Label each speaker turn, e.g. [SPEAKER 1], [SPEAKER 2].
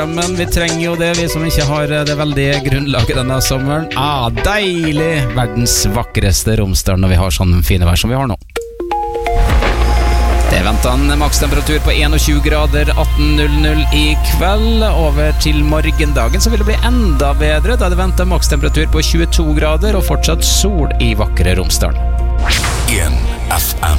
[SPEAKER 1] Men vi trenger jo det, vi som ikke har det veldige grunnlaget denne sommeren. Deilig! Verdens vakreste Romsdal når vi har sånn fine vær som vi har nå. Det venter en makstemperatur på 21 grader 18.00 i kveld. Over til morgendagen så vil det bli enda bedre, da det venter makstemperatur på 22 grader og fortsatt sol i vakre Romsdal.
[SPEAKER 2] 1 FM.